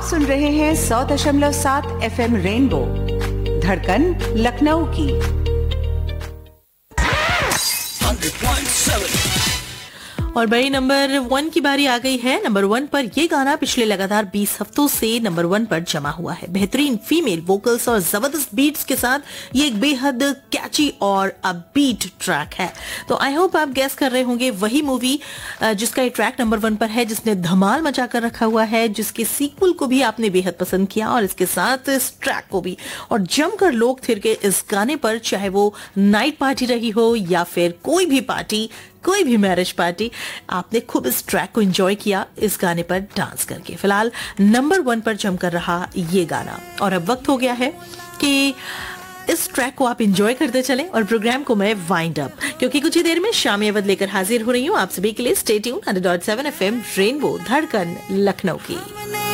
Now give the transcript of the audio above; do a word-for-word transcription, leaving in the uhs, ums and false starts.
सुन रहे हैं सौ दशमलव सात एफ एम रेनबो, धड़कन लखनऊ की। और बड़ी नंबर वन की बारी आ गई है। नंबर वन पर ये गाना पिछले लगातार बीस हफ्तों से नंबर वन पर जमा हुआ है। बेहतरीन फीमेल वोकल्स और जबरदस्त बीट्स के साथ ये एक बेहद कैची और अपबीट ट्रैक है। तो आई होप आप गैस कर रहे होंगे वही मूवी जिसका ये ट्रैक नंबर वन पर है, जिसने धमाल मचा कर रखा हुआ है, जिसके सीक्वल को भी आपने बेहद पसंद किया और इसके साथ इस ट्रैक को भी। और जमकर लोग थिरके इस गाने पर, चाहे वो नाइट पार्टी रही हो या फिर कोई भी पार्टी, कोई भी मैरिज पार्टी, आपने खूब इस ट्रैक को एंजॉय किया इस गाने पर डांस करके। फिलहाल नंबर वन पर जमकर रहा ये गाना और अब वक्त हो गया है कि इस ट्रैक को आप एंजॉय करते चलें और प्रोग्राम को मैं वाइंड अप, क्योंकि कुछ ही देर में शामी अवध लेकर हाजिर हो रही हूँ आप सभी के लिए। Stay tune hundred point seven F M rainbow, धड़कन लखनऊ की।